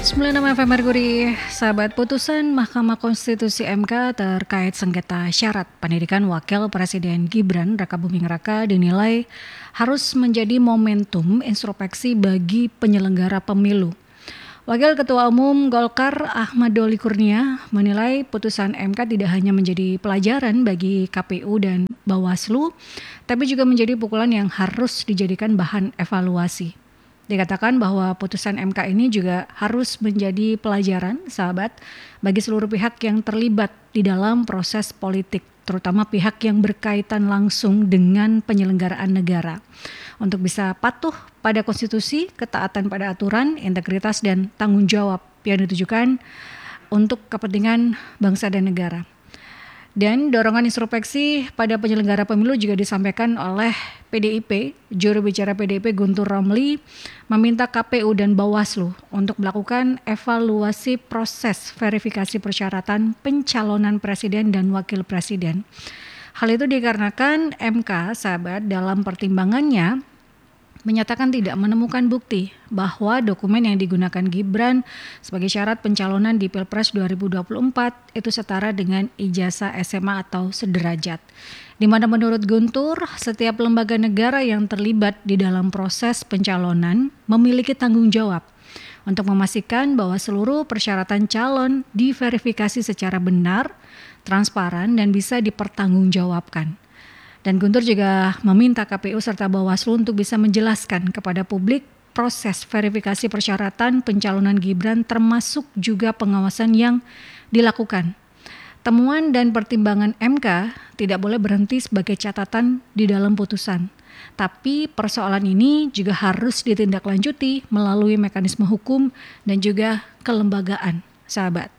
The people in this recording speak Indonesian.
96 FM Merkuri, sahabat, putusan Mahkamah Konstitusi MK terkait sengketa syarat pendidikan Wakil Presiden Gibran Rakabuming Raka dinilai harus menjadi momentum introspeksi bagi penyelenggara pemilu. Wakil Ketua Umum Golkar Ahmad Doli Kurnia menilai putusan MK tidak hanya menjadi pelajaran bagi KPU dan Bawaslu, tapi juga menjadi pukulan yang harus dijadikan bahan evaluasi. Dikatakan bahwa putusan MK ini juga harus menjadi pelajaran, sahabat, bagi seluruh pihak yang terlibat di dalam proses politik, terutama pihak yang berkaitan langsung dengan penyelenggaraan negara, untuk bisa patuh pada konstitusi, ketaatan pada aturan, integritas, dan tanggung jawab yang ditujukan untuk kepentingan bangsa dan negara. Dan dorongan introspeksi pada penyelenggara pemilu juga disampaikan oleh PDIP. Juru bicara PDIP Guntur Romli meminta KPU dan Bawaslu untuk melakukan evaluasi proses verifikasi persyaratan pencalonan presiden dan wakil presiden. Hal itu dikarenakan MK, sahabat, dalam pertimbangannya menyatakan tidak menemukan bukti bahwa dokumen yang digunakan Gibran sebagai syarat pencalonan di Pilpres 2024 itu setara dengan ijazah SMA atau sederajat. Di mana menurut Guntur, setiap lembaga negara yang terlibat di dalam proses pencalonan memiliki tanggung jawab untuk memastikan bahwa seluruh persyaratan calon diverifikasi secara benar, transparan, dan bisa dipertanggungjawabkan. Dan Guntur juga meminta KPU serta Bawaslu untuk bisa menjelaskan kepada publik proses verifikasi persyaratan pencalonan Gibran termasuk juga pengawasan yang dilakukan. Temuan dan pertimbangan MK tidak boleh berhenti sebagai catatan di dalam putusan. Tapi persoalan ini juga harus ditindaklanjuti melalui mekanisme hukum dan juga kelembagaan, sahabat.